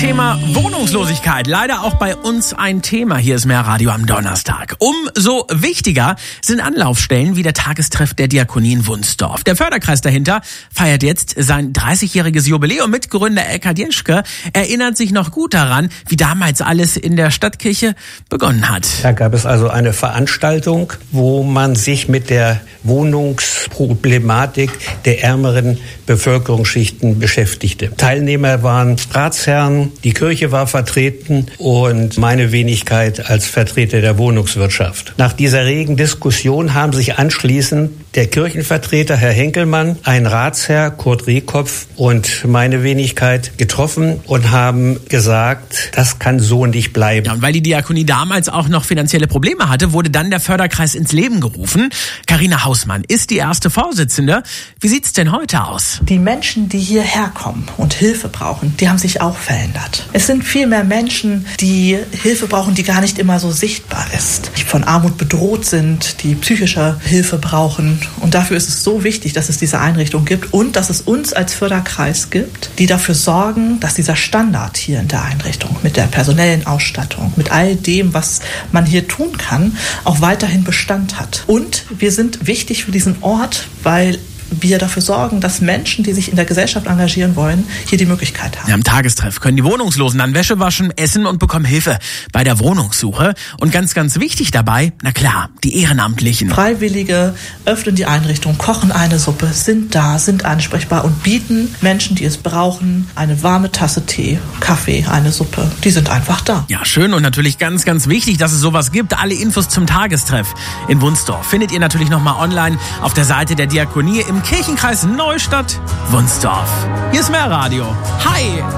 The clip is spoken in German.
Thema Wohnungslosigkeit. Leider auch bei uns ein Thema. Hier ist Mehrradio am Donnerstag. Umso wichtiger sind Anlaufstellen wie der Tagestreff der Diakonie in Wunsdorf. Der Förderkreis dahinter feiert jetzt sein 30-jähriges Jubiläum. Mitgründer Eckhard Jenschke erinnert sich noch gut daran, wie damals alles in der Stadtkirche begonnen hat. Da gab es also eine Veranstaltung, wo man sich mit der Wohnungsproblematik der ärmeren Bevölkerungsschichten beschäftigte. Teilnehmer waren Ratsherren, die Kirche war vertreten und meine Wenigkeit als Vertreter der Wohnungswirtschaft. Nach dieser regen Diskussion haben sich anschließend der Kirchenvertreter Herr Henkelmann, ein Ratsherr Kurt Rehkopf und meine Wenigkeit getroffen und haben gesagt, das kann so nicht bleiben. Ja, und weil die Diakonie damals auch noch finanzielle Probleme hatte, wurde dann der Förderkreis ins Leben gerufen. Carina Hausmann ist die erste Vorsitzende. Wie sieht's denn heute aus? Die Menschen, die hierher kommen und Hilfe brauchen, die haben sich auch verändert. Es sind viel mehr Menschen, die Hilfe brauchen, die gar nicht immer so sichtbar ist, die von Armut bedroht sind, die psychische Hilfe brauchen. Und dafür ist es so wichtig, dass es diese Einrichtung gibt und dass es uns als Förderkreis gibt, die dafür sorgen, dass dieser Standard hier in der Einrichtung mit der personellen Ausstattung, mit all dem, was man hier tun kann, auch weiterhin Bestand hat. Und wir sind wichtig für diesen Ort, weil wir dafür sorgen, dass Menschen, die sich in der Gesellschaft engagieren wollen, hier die Möglichkeit haben. Ja, am Tagestreff können die Wohnungslosen dann Wäsche waschen, essen und bekommen Hilfe bei der Wohnungssuche. Und ganz, ganz wichtig dabei, na klar, die Ehrenamtlichen. Freiwillige öffnen die Einrichtung, kochen eine Suppe, sind da, sind ansprechbar und bieten Menschen, die es brauchen, eine warme Tasse Tee, Kaffee, eine Suppe. Die sind einfach da. Ja, schön und natürlich ganz, ganz wichtig, dass es sowas gibt. Alle Infos zum Tagestreff in Wunsdorf findet ihr natürlich nochmal online auf der Seite der Diakonie im Kirchenkreis Neustadt Wunsdorf. Hier ist Mehrradio. Hi!